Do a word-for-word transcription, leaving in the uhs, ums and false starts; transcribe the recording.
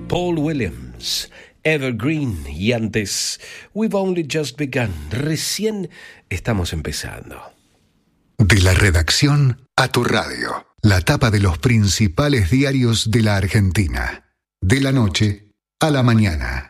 Paul Williams, Evergreen, y antes We've Only Just Begun. Recién estamos empezando. De la redacción a tu radio, la tapa de los principales diarios de la Argentina, de la noche a la mañana.